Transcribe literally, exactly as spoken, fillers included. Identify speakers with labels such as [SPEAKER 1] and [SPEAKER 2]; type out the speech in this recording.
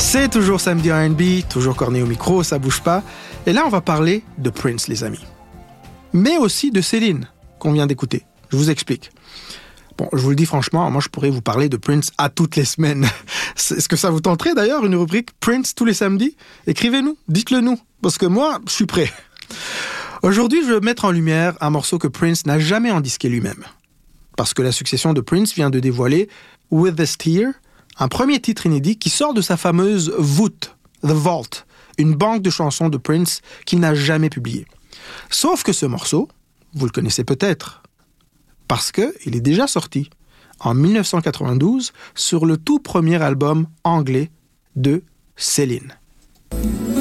[SPEAKER 1] C'est toujours samedi R and B, toujours Corné au micro, ça bouge pas. Et là, on va parler de Prince, les amis. Mais aussi de Céline, qu'on vient d'écouter. Je vous explique. Bon, je vous le dis franchement, moi je pourrais vous parler de Prince à toutes les semaines. Est-ce que ça vous tenterait d'ailleurs, une rubrique Prince tous les samedis ? Écrivez-nous, dites-le nous, parce que moi, je suis prêt. Aujourd'hui, je veux mettre en lumière un morceau que Prince n'a jamais endisqué lui-même. Parce que la succession de Prince vient de dévoiler With This Tear, un premier titre inédit qui sort de sa fameuse voûte, The Vault, une banque de chansons de Prince qu'il n'a jamais publiée. Sauf que ce morceau, vous le connaissez peut-être, parce qu'il est déjà sorti en dix-neuf cent quatre-vingt-douze sur le tout premier album anglais de Céline.